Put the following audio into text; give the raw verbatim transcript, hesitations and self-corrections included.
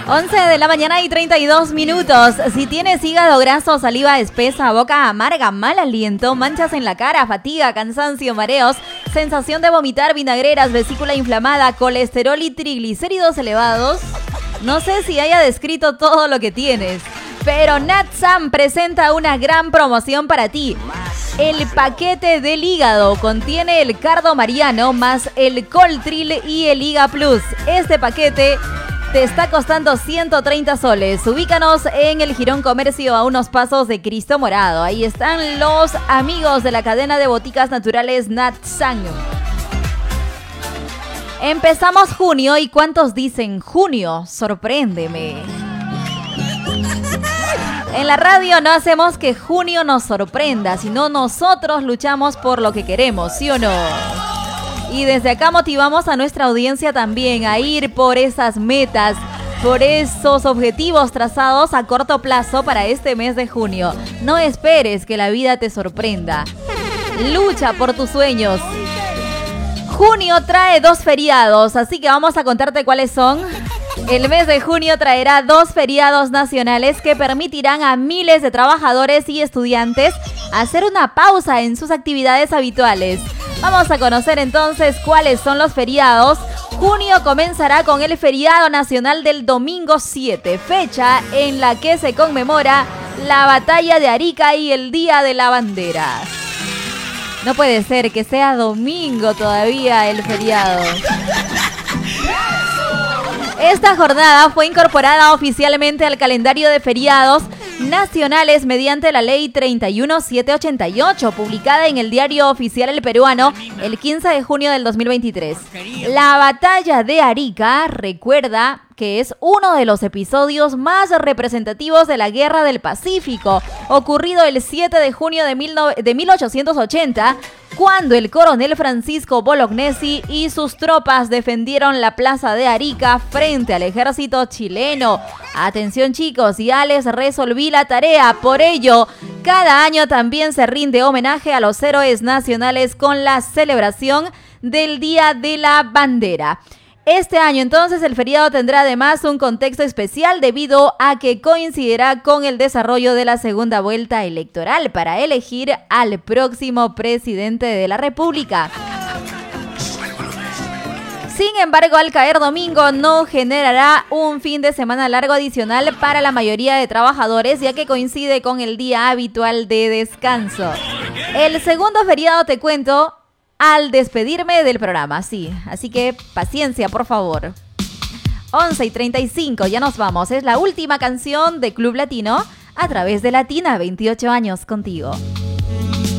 once de la mañana y treinta y dos minutos. Si tienes hígado graso, saliva espesa, boca amarga, mal aliento, manchas en la cara, fatiga, cansancio, mareos, sensación de vomitar, vinagreras, vesícula inflamada, colesterol y triglicéridos elevados, no sé si haya descrito todo lo que tienes, pero Natsam presenta una gran promoción para ti. El paquete del hígado contiene el cardo mariano más el coltril y el Iga Plus. Este paquete te está costando ciento treinta soles. Ubícanos en el Jirón Comercio a unos pasos de Cristo Morado. Ahí están los amigos de la cadena de boticas naturales Natsam. Empezamos junio y ¿cuántos dicen junio? Sorpréndeme. En la radio no hacemos que junio nos sorprenda, sino nosotros luchamos por lo que queremos, ¿sí o no? Y desde acá motivamos a nuestra audiencia también a ir por esas metas, por esos objetivos trazados a corto plazo para este mes de junio. No esperes que la vida te sorprenda. Lucha por tus sueños. Junio trae dos feriados, así que vamos a contarte cuáles son. El mes de junio traerá dos feriados nacionales que permitirán a miles de trabajadores y estudiantes hacer una pausa en sus actividades habituales. Vamos a conocer entonces cuáles son los feriados. Junio comenzará con el feriado nacional del domingo siete, fecha en la que se conmemora la batalla de Arica y el Día de la Bandera. No puede ser que sea domingo todavía el feriado. Esta jornada fue incorporada oficialmente al calendario de feriados nacionales mediante la ley treinta y uno mil setecientos ochenta y ocho, publicada en el Diario Oficial El Peruano el quince de junio del dos mil veintitrés. La batalla de Arica recuerda que es uno de los episodios más representativos de la Guerra del Pacífico, ocurrido el siete de junio de, mil no- de mil ochocientos ochenta, cuando el coronel Francisco Bolognesi y sus tropas defendieron la plaza de Arica frente al ejército chileno. Atención chicos, ya les resolví la tarea. Por ello, cada año también se rinde homenaje a los héroes nacionales con la celebración del Día de la Bandera. Este año entonces el feriado tendrá además un contexto especial debido a que coincidirá con el desarrollo de la segunda vuelta electoral para elegir al próximo presidente de la República. Sin embargo, al caer domingo no generará un fin de semana largo adicional para la mayoría de trabajadores, ya que coincide con el día habitual de descanso. El segundo feriado te cuento al despedirme del programa, sí. Así que paciencia, por favor. once y treinta y cinco, ya nos vamos. Es la última canción de Club Latino a través de Latina, veintiocho años contigo.